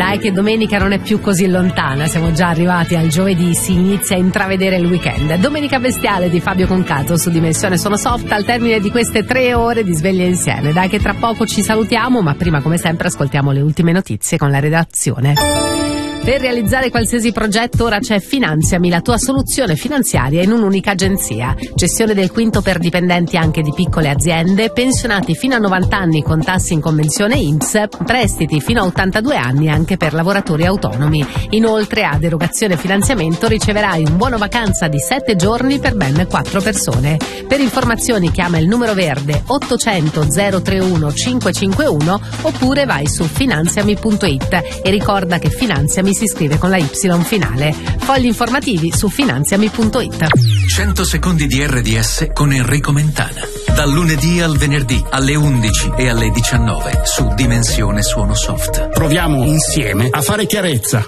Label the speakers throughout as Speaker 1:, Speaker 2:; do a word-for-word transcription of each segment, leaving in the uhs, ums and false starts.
Speaker 1: Dai che domenica non è più così lontana, siamo già arrivati al giovedì, si inizia a intravedere il weekend. Domenica bestiale di Fabio Concato su Dimensione Sono Soft al termine di queste tre ore di sveglia insieme. Dai che tra poco ci salutiamo, ma prima come sempre ascoltiamo le ultime notizie con la redazione. Per realizzare qualsiasi progetto ora c'è Finanziami, la tua soluzione finanziaria in un'unica agenzia. Gestione del quinto per dipendenti anche di piccole aziende, pensionati fino a novanta anni con tassi in convenzione I N P S, prestiti fino a ottantadue anni anche per lavoratori autonomi. Inoltre ad erogazione finanziamento riceverai un buono vacanza di sette giorni per ben quattro persone. Per informazioni chiama il numero verde ottocento zero trentuno cinquecentocinquantuno oppure vai su finanziami punto it e ricorda che Finanziami si scrive con la Y finale. Fogli informativi su finanziami punto it.
Speaker 2: cento secondi di R D S con Enrico Mentana. Dal lunedì al venerdì alle undici e alle diciannove su Dimensione Suono Soft.
Speaker 3: Proviamo insieme a fare chiarezza.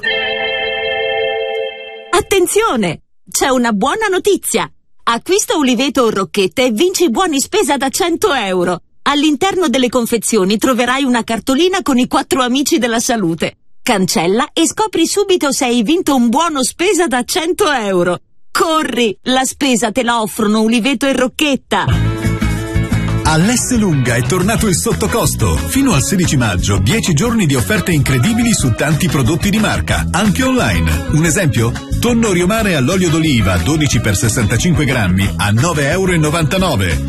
Speaker 4: Attenzione! C'è una buona notizia! Acquista uliveto o rocchette e vinci buoni spesa da cento euro. All'interno delle confezioni troverai una cartolina con i quattro amici della salute. Cancella e scopri subito se hai vinto un buono spesa da cento euro. Corri, la spesa te la offrono uliveto e rocchetta.
Speaker 5: All'Esselunga è tornato il sottocosto. Fino al sedici maggio, dieci giorni di offerte incredibili su tanti prodotti di marca, anche online. Un esempio? Tonno Riomare all'olio d'oliva dodici per sessantacinque grammi a nove e novantanove euro.